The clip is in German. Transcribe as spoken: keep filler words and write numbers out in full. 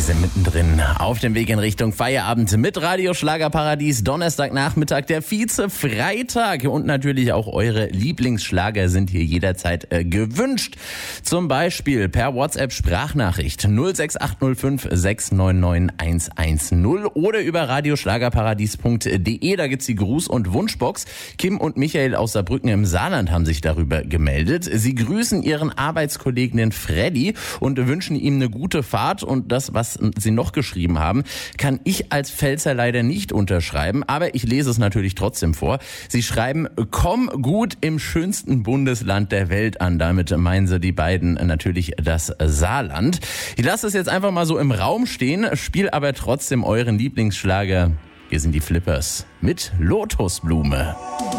sind mittendrin auf dem Weg in Richtung Feierabend mit Radio Schlagerparadies. Donnerstagnachmittag, der Vize-Freitag. Und natürlich auch eure Lieblingsschlager sind hier jederzeit äh, gewünscht. Zum Beispiel per WhatsApp-Sprachnachricht null sechs acht null fünf sechs neun neun eins eins null oder über radioschlagerparadies punkt de. Da gibt's die Gruß- und Wunschbox. Kim und Michael aus Saarbrücken im Saarland haben sich darüber gemeldet. Sie grüßen ihren Arbeitskollegen, den Freddy, und wünschen ihm eine gute Fahrt. Und das, was sie noch geschrieben haben, kann ich als Pfälzer leider nicht unterschreiben, aber ich lese es natürlich trotzdem vor. Sie schreiben, komm gut im schönsten Bundesland der Welt an. Damit meinen sie die beiden natürlich das Saarland. Ich lasse es jetzt einfach mal so im Raum stehen, spiel aber trotzdem euren Lieblingsschlager. Hier sind die Flippers mit Lotusblume.